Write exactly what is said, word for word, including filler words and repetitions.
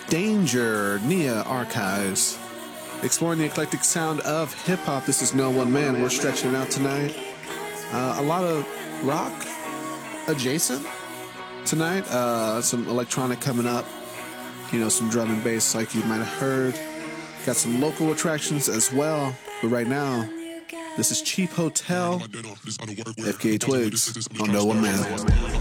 Danger, Nia Archives. Exploring the eclectic sound of hip-hop. This is No One Man. We're stretching it out tonight. Uh, a lot of rock adjacent tonight. Uh, some electronic coming up. You know, some drum and bass like you might have heard. Got some local attractions as well. But right now, this is Cheap Hotel, F K A Twigs on No One Man.